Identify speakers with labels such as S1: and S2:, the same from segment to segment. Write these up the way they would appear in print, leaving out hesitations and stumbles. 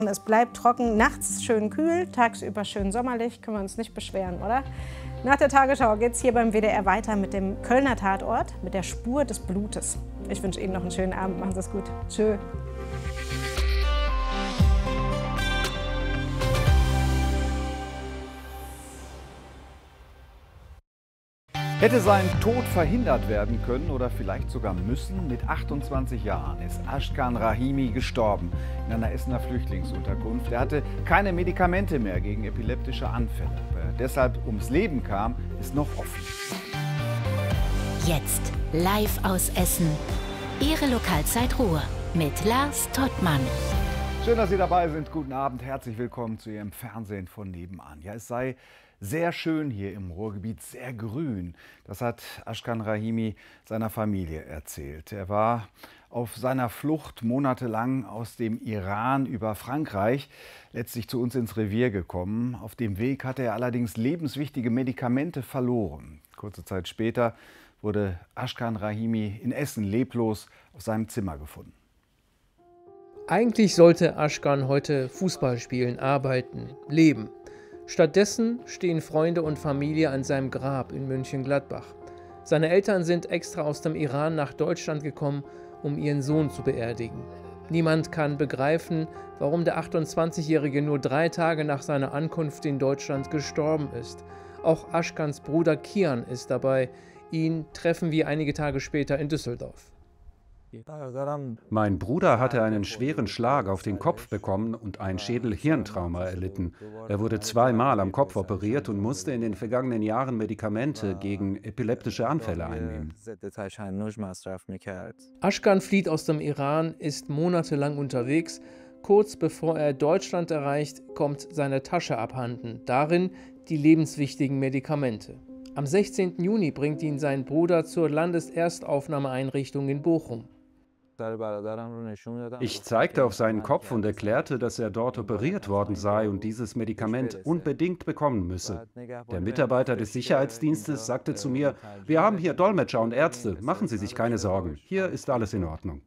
S1: Es bleibt trocken, nachts schön kühl, tagsüber schön sommerlich, können wir uns nicht beschweren, oder? Nach der Tagesschau geht es hier beim WDR weiter mit dem Kölner Tatort, mit der Spur des Blutes. Ich wünsche Ihnen noch einen schönen Abend, machen Sie es gut. Tschö.
S2: Hätte sein Tod verhindert werden können oder vielleicht sogar müssen? Mit 28 Jahren ist Ashkan Rahimi gestorben in einer Essener Flüchtlingsunterkunft. Er hatte keine Medikamente mehr gegen epileptische Anfälle. Ob er deshalb ums Leben kam, ist noch offen.
S3: Jetzt live aus Essen. Ihre Lokalzeit Ruhr mit Lars Tottmann.
S2: Schön, dass Sie dabei sind. Guten Abend, herzlich willkommen zu Ihrem Fernsehen von nebenan. Ja, es sei sehr schön hier im Ruhrgebiet, sehr grün. Das hat Ashkan Rahimi seiner Familie erzählt. Er war auf seiner Flucht monatelang aus dem Iran über Frankreich, letztlich zu uns ins Revier gekommen. Auf dem Weg hatte er allerdings lebenswichtige Medikamente verloren. Kurze Zeit später wurde Ashkan Rahimi in Essen leblos auf seinem Zimmer gefunden.
S4: Eigentlich sollte Ashkan heute Fußball spielen, arbeiten, leben. Stattdessen stehen Freunde und Familie an seinem Grab in Mönchengladbach. Seine Eltern sind extra aus dem Iran nach Deutschland gekommen, um ihren Sohn zu beerdigen. Niemand kann begreifen, warum der 28-Jährige nur 3 Tage nach seiner Ankunft in Deutschland gestorben ist. Auch Ashkans Bruder Kian ist dabei. Ihn treffen wir einige Tage später in Düsseldorf.
S5: Mein Bruder hatte einen schweren Schlag auf den Kopf bekommen und ein Schädel-Hirntrauma erlitten. Er wurde 2-mal am Kopf operiert und musste in den vergangenen Jahren Medikamente gegen epileptische Anfälle einnehmen.
S4: Ashkan flieht aus dem Iran, ist monatelang unterwegs. Kurz bevor er Deutschland erreicht, kommt seine Tasche abhanden. Darin die lebenswichtigen Medikamente. Am 16. Juni bringt ihn sein Bruder zur Landeserstaufnahmeeinrichtung in Bochum.
S5: Ich zeigte auf seinen Kopf und erklärte, dass er dort operiert worden sei und dieses Medikament unbedingt bekommen müsse. Der Mitarbeiter des Sicherheitsdienstes sagte zu mir: Wir haben hier Dolmetscher und Ärzte, machen Sie sich keine Sorgen, hier ist alles in Ordnung.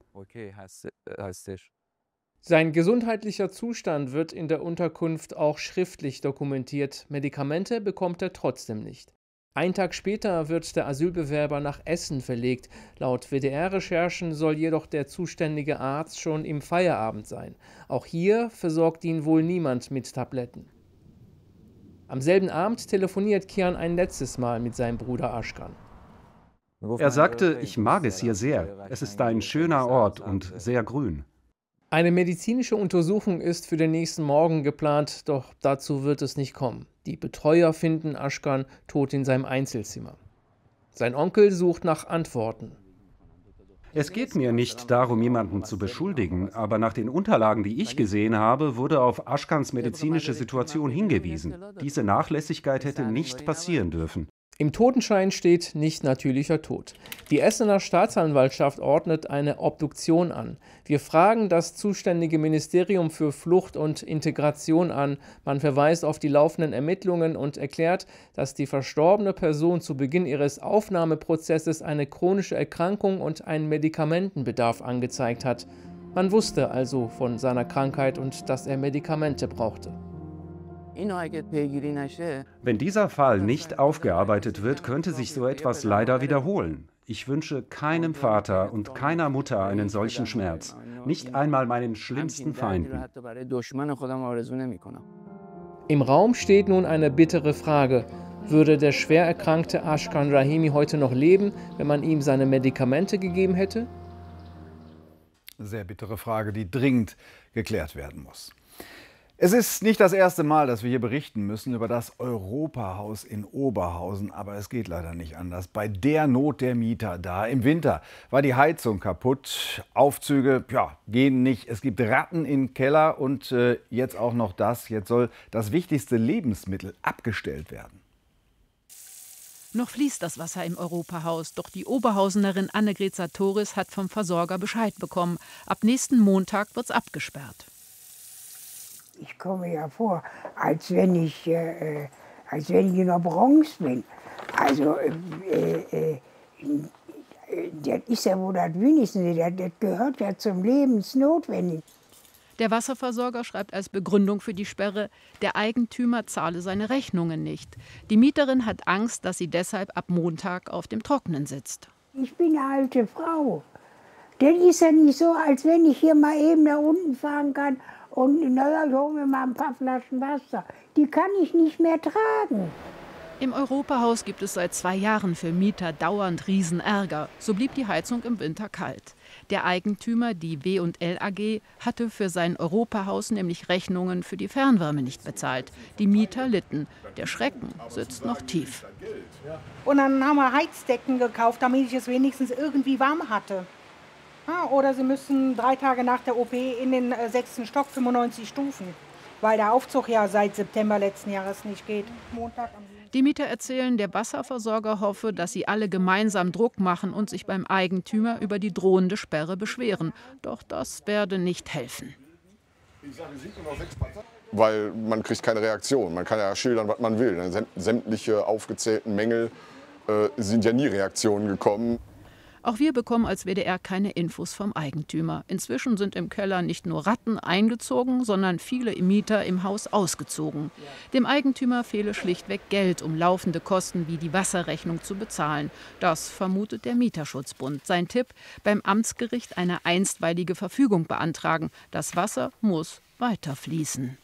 S4: Sein gesundheitlicher Zustand wird in der Unterkunft auch schriftlich dokumentiert. Medikamente bekommt er trotzdem nicht. Einen Tag später wird der Asylbewerber nach Essen verlegt. Laut WDR-Recherchen soll jedoch der zuständige Arzt schon im Feierabend sein. Auch hier versorgt ihn wohl niemand mit Tabletten. Am selben Abend telefoniert Kian ein letztes Mal mit seinem Bruder Ashkan.
S5: Er sagte: Ich mag es hier sehr. Es ist ein schöner Ort und sehr grün.
S4: Eine medizinische Untersuchung ist für den nächsten Morgen geplant, doch dazu wird es nicht kommen. Die Betreuer finden Ashkan tot in seinem Einzelzimmer. Sein Onkel sucht nach Antworten.
S5: Es geht mir nicht darum, jemanden zu beschuldigen, aber nach den Unterlagen, die ich gesehen habe, wurde auf Ashkans medizinische Situation hingewiesen. Diese Nachlässigkeit hätte nicht passieren dürfen.
S4: Im Totenschein steht nicht natürlicher Tod. Die Essener Staatsanwaltschaft ordnet eine Obduktion an. Wir fragen das zuständige Ministerium für Flucht und Integration an. Man verweist auf die laufenden Ermittlungen und erklärt, dass die verstorbene Person zu Beginn ihres Aufnahmeprozesses eine chronische Erkrankung und einen Medikamentenbedarf angezeigt hat. Man wusste also von seiner Krankheit und dass er Medikamente brauchte.
S5: Wenn dieser Fall nicht aufgearbeitet wird, könnte sich so etwas leider wiederholen. Ich wünsche keinem Vater und keiner Mutter einen solchen Schmerz, nicht einmal meinen schlimmsten Feinden.
S4: Im Raum steht nun eine bittere Frage. Würde der schwer erkrankte Ashkan Rahimi heute noch leben, wenn man ihm seine Medikamente gegeben hätte?
S2: Sehr bittere Frage, die dringend geklärt werden muss. Es ist nicht das erste Mal, dass wir hier berichten müssen über das Europahaus in Oberhausen, aber es geht leider nicht anders. Bei der Not der Mieter da im Winter war die Heizung kaputt, Aufzüge gehen nicht, es gibt Ratten im Keller und jetzt auch noch das. Jetzt soll das wichtigste Lebensmittel abgestellt werden.
S6: Noch fließt das Wasser im Europahaus, doch die Oberhausenerin Annegret Sartoris hat vom Versorger Bescheid bekommen. Ab nächsten Montag wird's abgesperrt.
S7: Ich komme ja vor, als wenn ich in der Bronx bin. Also, das ist ja wohl das Wenigste, das gehört ja zum Lebensnotwendigen.
S6: Der Wasserversorger schreibt als Begründung für die Sperre, der Eigentümer zahle seine Rechnungen nicht. Die Mieterin hat Angst, dass sie deshalb ab Montag auf dem Trockenen sitzt.
S7: Ich bin eine alte Frau. Das ist ja nicht so, als wenn ich hier mal eben da unten fahren kann und naja, ich hole mir mal ein paar Flaschen Wasser. Die kann ich nicht mehr tragen.
S6: Im Europahaus gibt es seit 2 Jahren für Mieter dauernd Riesenärger. So blieb die Heizung im Winter kalt. Der Eigentümer, die W&L AG, hatte für sein Europahaus nämlich Rechnungen für die Fernwärme nicht bezahlt. Die Mieter litten. Der Schrecken sitzt noch tief.
S8: Und dann haben wir Heizdecken gekauft, damit ich es wenigstens irgendwie warm hatte. Ja, oder sie müssen 3 Tage nach der OP in den 6. Stock, 95 Stufen. Weil der Aufzug ja seit September letzten Jahres nicht geht. Montag am
S6: Die Mieter erzählen, der Wasserversorger hoffe, dass sie alle gemeinsam Druck machen und sich beim Eigentümer über die drohende Sperre beschweren. Doch das werde nicht helfen.
S9: Weil man kriegt keine Reaktion. Man kann ja schildern, was man will. Sämtliche aufgezählten Mängel sind ja nie Reaktionen gekommen.
S6: Auch wir bekommen als WDR keine Infos vom Eigentümer. Inzwischen sind im Keller nicht nur Ratten eingezogen, sondern viele Mieter im Haus ausgezogen. Dem Eigentümer fehle schlichtweg Geld, um laufende Kosten wie die Wasserrechnung zu bezahlen. Das vermutet der Mieterschutzbund. Sein Tipp: beim Amtsgericht eine einstweilige Verfügung beantragen. Das Wasser muss weiter fließen.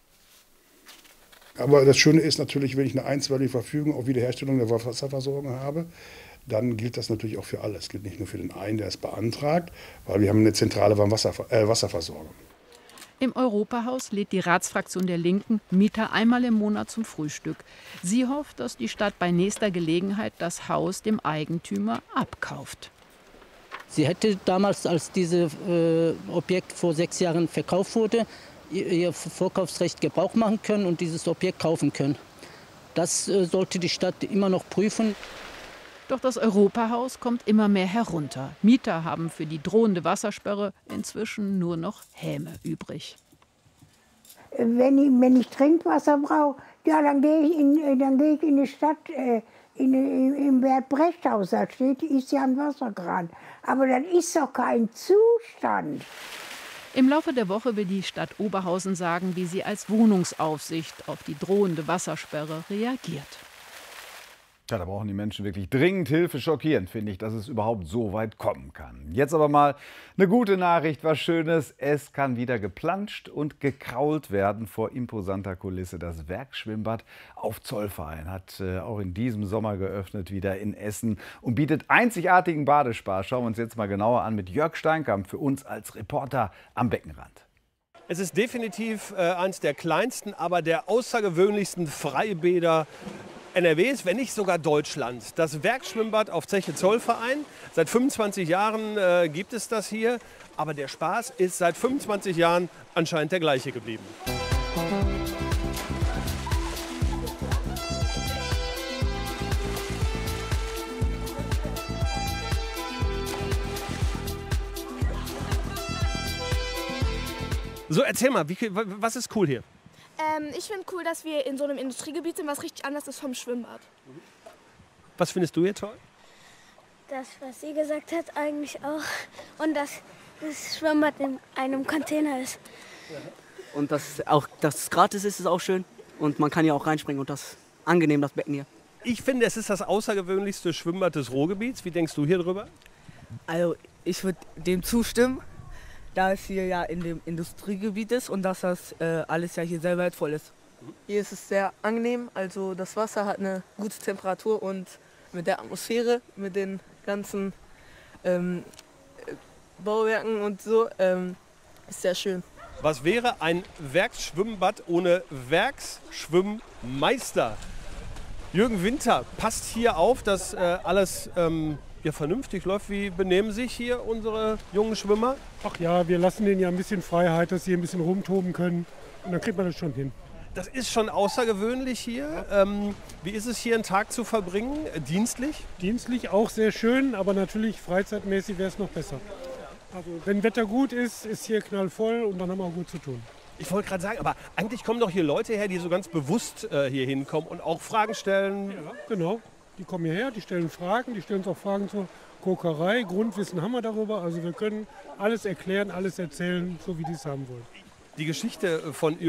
S10: Aber das Schöne ist natürlich, wenn ich eine einstweilige Verfügung auf Wiederherstellung der Wasserversorgung habe, dann gilt das natürlich auch für alle. Es gilt nicht nur für den einen, der es beantragt, weil wir haben eine zentrale Wasserversorgung.
S6: Im Europahaus lädt die Ratsfraktion der Linken Mieter einmal im Monat zum Frühstück. Sie hofft, dass die Stadt bei nächster Gelegenheit das Haus dem Eigentümer abkauft.
S11: Sie hätte damals, als dieses Objekt vor 6 Jahren verkauft wurde, ihr Vorkaufsrecht Gebrauch machen können und dieses Objekt kaufen können. Das sollte die Stadt immer noch prüfen.
S6: Doch das Europahaus kommt immer mehr herunter. Mieter haben für die drohende Wassersperre inzwischen nur noch Häme übrig.
S7: Wenn ich Trinkwasser brauche, ja, dann gehe ich in die Stadt, im Bert Brecht-Haus, da ist ja ein Wasserkran. Aber das ist doch kein Zustand.
S6: Im Laufe der Woche will die Stadt Oberhausen sagen, wie sie als Wohnungsaufsicht auf die drohende Wassersperre reagiert.
S2: Ja, da brauchen die Menschen wirklich dringend Hilfe. Schockierend finde ich, dass es überhaupt so weit kommen kann. Jetzt aber mal eine gute Nachricht, was Schönes. Es kann wieder geplanscht und gekrault werden vor imposanter Kulisse. Das Werksschwimmbad auf Zollverein hat auch in diesem Sommer geöffnet, wieder in Essen, und bietet einzigartigen Badespaß. Schauen wir uns jetzt mal genauer an mit Jörg Steinkamp, für uns als Reporter am Beckenrand.
S12: Es ist definitiv eines der kleinsten, aber der außergewöhnlichsten Freibäder NRWs, wenn nicht sogar Deutschlands. Das Werksschwimmbad auf Zeche Zollverein. Seit 25 Jahren gibt es das hier. Aber der Spaß ist seit 25 Jahren anscheinend der gleiche geblieben. So, erzähl mal, was ist cool hier?
S13: Ich finde cool, dass wir in so einem Industriegebiet sind, was richtig anders ist vom Schwimmbad.
S12: Was findest du hier toll?
S14: Das, was sie gesagt hat, eigentlich auch. Und dass das Schwimmbad in einem Container ist.
S15: Und dass es gratis ist auch schön. Und man kann ja auch reinspringen und das ist angenehm, das Becken hier.
S12: Ich finde, es ist das außergewöhnlichste Schwimmbad des Ruhrgebiets. Wie denkst du hier drüber?
S16: Also ich würde dem zustimmen, da es hier ja in dem Industriegebiet ist und dass das alles ja hier sehr wertvoll ist.
S17: Hier ist es sehr angenehm, also das Wasser hat eine gute Temperatur und mit der Atmosphäre, mit den ganzen Bauwerken und so, ist sehr schön.
S12: Was wäre ein Werksschwimmbad ohne Werksschwimmmeister? Jürgen Winter passt hier auf, dass alles ja, vernünftig läuft. Wie benehmen sich hier unsere jungen Schwimmer?
S18: Ach ja, wir lassen denen ja ein bisschen Freiheit, dass sie ein bisschen rumtoben können. Und dann kriegt man das schon hin.
S12: Das ist schon außergewöhnlich hier. Wie ist es hier einen Tag zu verbringen? Dienstlich?
S18: Dienstlich auch sehr schön, aber natürlich freizeitmäßig wäre es noch besser. Also wenn Wetter gut ist, ist hier knallvoll und dann haben wir auch gut zu tun.
S12: Ich wollte gerade sagen, aber eigentlich kommen doch hier Leute her, die so ganz bewusst hier hinkommen und auch Fragen stellen.
S18: Ja, genau. Die kommen hierher, die stellen Fragen, die stellen uns auch Fragen zu Kokerei, Grundwissen haben wir darüber. Also wir können alles erklären, alles erzählen, so wie die es haben wollen.
S12: Die Geschichte von